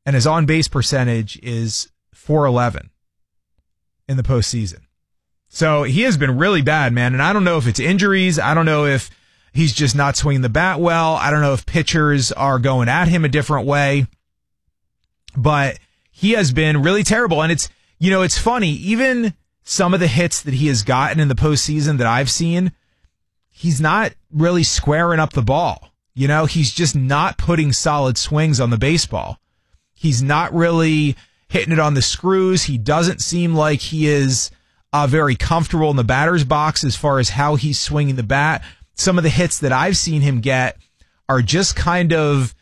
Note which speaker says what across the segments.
Speaker 1: and his on-base percentage is .411 in the postseason. So he has been really bad, man. And I don't know if it's injuries. I don't know if he's just not swinging the bat well. I don't know if pitchers are going at him a different way. But he has been really terrible. And it's funny. Even some of the hits that he has gotten in the postseason that I've seen, he's not really squaring up the ball. He's just not putting solid swings on the baseball. He's not really hitting it on the screws. He doesn't seem like he is very comfortable in the batter's box as far as how he's swinging the bat. Some of the hits that I've seen him get are just kind of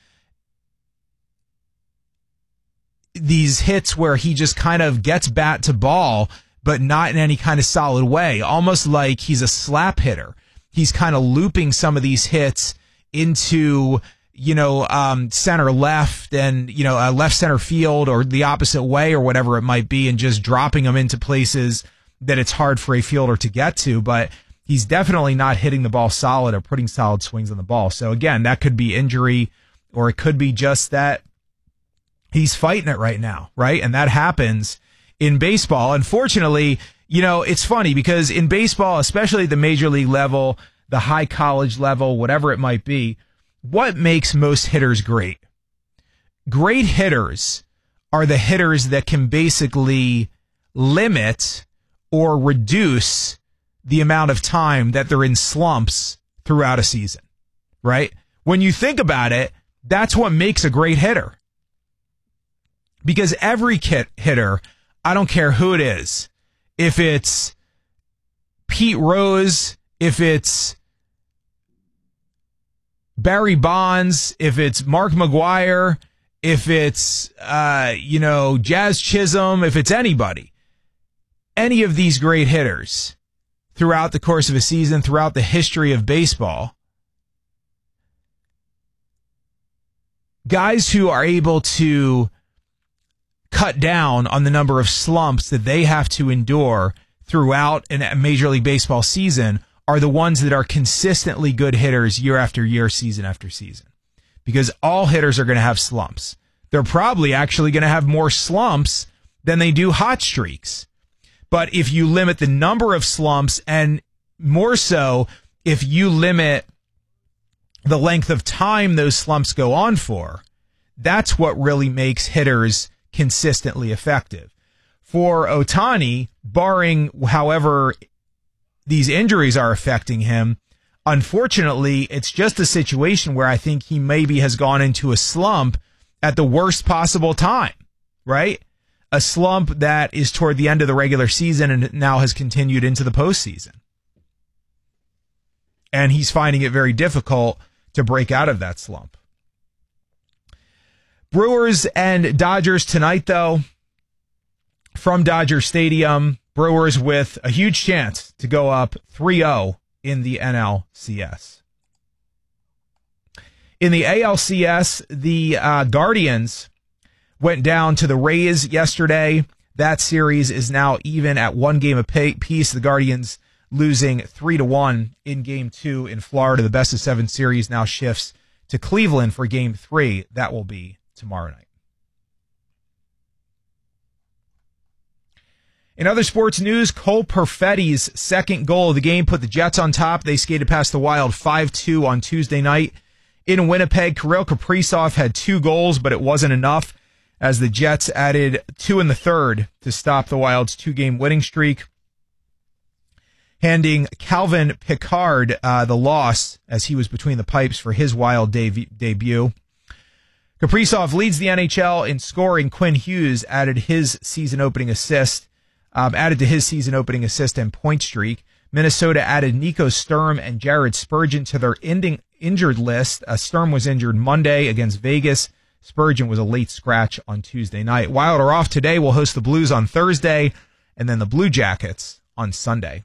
Speaker 1: these hits where he just kind of gets bat to ball, but not in any kind of solid way, almost like he's a slap hitter. He's kind of looping some of these hits into, center left and, left center field or the opposite way or whatever it might be, and just dropping them into places that it's hard for a fielder to get to. But he's definitely not hitting the ball solid or putting solid swings on the ball. So again, that could be injury, or it could be just that he's fighting it right now, right? And that happens in baseball. Unfortunately, it's funny because in baseball, especially the major league level, the high college level, whatever it might be, what makes most hitters great? Great hitters are the hitters that can basically limit or reduce the amount of time that they're in slumps throughout a season, right? When you think about it, that's what makes a great hitter. Because every hitter, I don't care who it is, if it's Pete Rose, if it's Barry Bonds, if it's Mark McGwire, if it's, Jazz Chisholm, if it's anybody, any of these great hitters throughout the course of a season, throughout the history of baseball, guys who are able to cut down on the number of slumps that they have to endure throughout a Major League Baseball season are the ones that are consistently good hitters year after year, season after season. Because all hitters are going to have slumps. They're probably actually going to have more slumps than they do hot streaks. But if you limit the number of slumps, and more so if you limit the length of time those slumps go on for, that's what really makes hitters consistently effective. For Ohtani, barring however these injuries are affecting him, unfortunately, it's just a situation where I think he maybe has gone into a slump at the worst possible time, right? A slump that is toward the end of the regular season and now has continued into the postseason. And he's finding it very difficult to break out of that slump. Brewers and Dodgers tonight, though, from Dodger Stadium. Brewers with a huge chance to go up 3-0 in the NLCS. In the ALCS, the Guardians went down to the Rays yesterday. That series is now even at one game apiece. The Guardians losing 3-1 in Game 2 in Florida. The best-of-7 series now shifts to Cleveland for Game 3. That will be tomorrow night. In other sports news, Cole Perfetti's second goal of the game put the Jets on top. They skated past the Wild 5-2 on Tuesday night. In Winnipeg, Kirill Kaprizov had 2 goals, but it wasn't enough as the Jets added 2 in the third to stop the Wild's 2-game winning streak, handing Calvin Pickard the loss as he was between the pipes for his Wild debut. Kaprizov leads the NHL in scoring. Quinn Hughes added to his season-opening assist and point streak. Minnesota added Nico Sturm and Jared Spurgeon to their injured list. Sturm was injured Monday against Vegas. Spurgeon was a late scratch on Tuesday night. Wild are off today. We'll host the Blues on Thursday, and then the Blue Jackets on Sunday.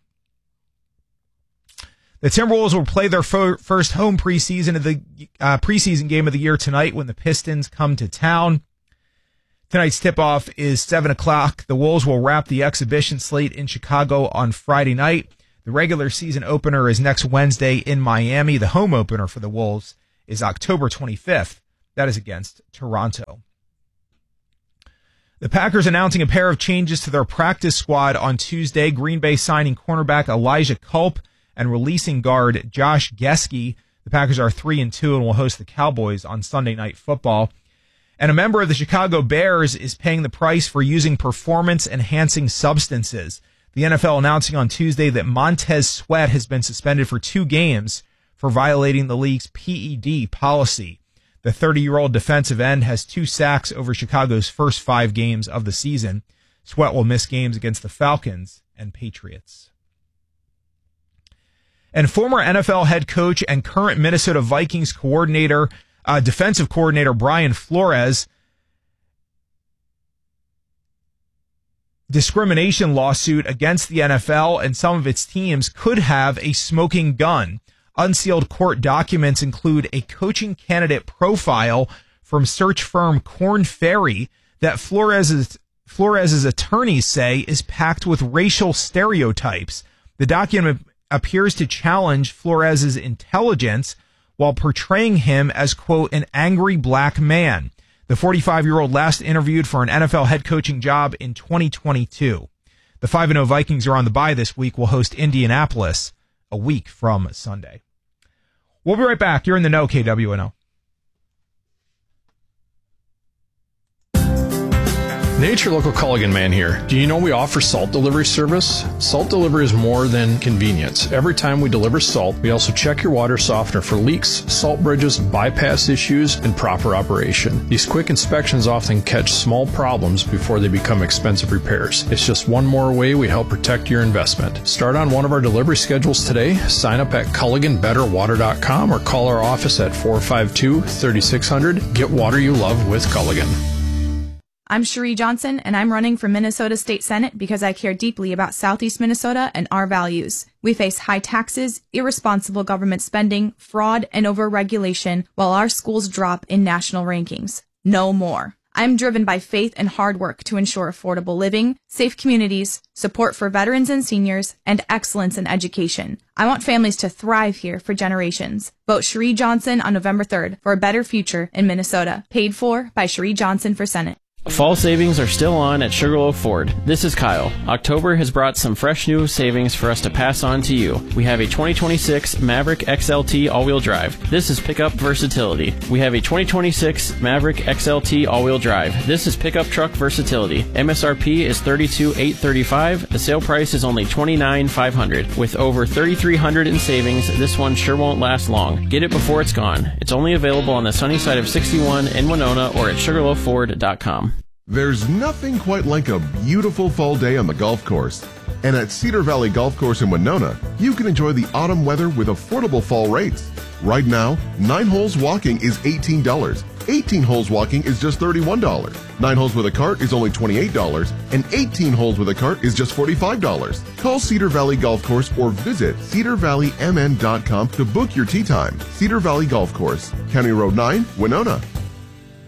Speaker 1: The Timberwolves will play their first home preseason game of the year tonight when the Pistons come to town. Tonight's tip-off is 7 o'clock. The Wolves will wrap the exhibition slate in Chicago on Friday night. The regular season opener is next Wednesday in Miami. The home opener for the Wolves is October 25th. That is against Toronto. The Packers announcing a pair of changes to their practice squad on Tuesday. Green Bay signing cornerback Elijah Culp and releasing guard Josh Gesky. The Packers are 3-2 and will host the Cowboys on Sunday Night Football. And a member of the Chicago Bears is paying the price for using performance-enhancing substances. The NFL announcing on Tuesday that Montez Sweat has been suspended for 2 games for violating the league's PED policy. The 30-year-old defensive end has 2 sacks over Chicago's first 5 games of the season. Sweat will miss games against the Falcons and Patriots. And former NFL head coach and current Minnesota Vikings coordinator, defensive coordinator Brian Flores, discrimination lawsuit against the NFL and some of its teams could have a smoking gun. Unsealed court documents include a coaching candidate profile from search firm Korn Ferry that Flores's attorneys say is packed with racial stereotypes. The document appears to challenge Flores's intelligence while portraying him as, quote, an angry black man. The 45-year-old last interviewed for an NFL head coaching job in 2022. The 5-0 Vikings are on the bye this week. Will host Indianapolis a week from Sunday. We'll be right back. You're in the know, KWNO.
Speaker 2: Nate, your local Culligan man here. Do you know we offer salt delivery service? Salt delivery is more than convenience. Every time we deliver salt, we also check your water softener for leaks, salt bridges, bypass issues, and proper operation. These quick inspections often catch small problems before they become expensive repairs. It's just one more way we help protect your investment. Start on one of our delivery schedules today. Sign up at CulliganBetterWater.com or call our office at 452-3600. Get water you love with Culligan.
Speaker 3: I'm Cherie Johnson, and I'm running for Minnesota State Senate because I care deeply about Southeast Minnesota and our values. We face high taxes, irresponsible government spending, fraud, and overregulation while our schools drop in national rankings. No more. I'm driven by faith and hard work to ensure affordable living, safe communities, support for veterans and seniors, and excellence in education. I want families to thrive here for generations. Vote Cherie Johnson on November 3rd for a better future in Minnesota. Paid for by Cherie Johnson for Senate.
Speaker 4: Fall savings are still on at Sugarloaf Ford. This is Kyle. October has brought some fresh new savings for us to pass on to you. We have a 2026 Maverick XLT all-wheel drive. This is pickup versatility. We have a 2026 Maverick XLT all-wheel drive. This is pickup truck versatility. MSRP is $32,835. The sale price is only $29,500. With over $3,300 in savings, this one sure won't last long. Get it before it's gone. It's only available on the sunny side of 61 in Winona or at SugarloafFord.com.
Speaker 5: There's nothing quite like a beautiful fall day on the golf course. And at Cedar Valley Golf Course in Winona, you can enjoy the autumn weather with affordable fall rates. Right now, 9 holes walking is $18. 18 holes walking is just $31. 9 holes with a cart is only $28, and 18 holes with a cart is just $45. Call Cedar Valley Golf Course or visit cedarvalleymn.com to book your tee time. Cedar Valley Golf Course, County Road 9, Winona.